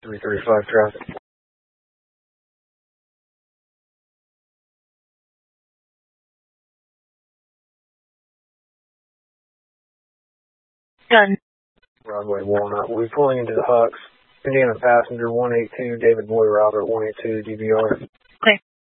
335 traffic. Gun. Broadway, Walnut. We'll be pulling into the Hucks. Indiana passenger 182, David Boy Robert 182 DVR. Okay.